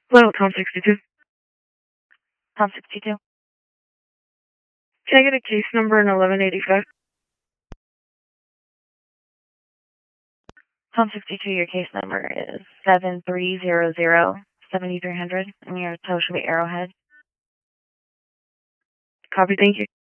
Hello, Tom 62. Tom 62. Can I get a case number in 1185? Tom 62, your case number is 7300-7300, and your tow should be Arrowhead. Copy, thank you.